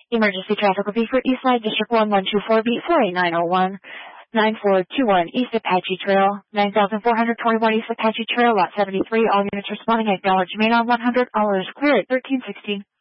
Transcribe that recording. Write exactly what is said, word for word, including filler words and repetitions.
Emergency traffic will be for Eastside District one one two four B four eight nine zero one, nine four two one East Apache Trail, nine thousand four hundred twenty-one East Apache Trail, Lot seventy-three. All units responding, acknowledge main on one hundred, all is clear at thirteen sixteen.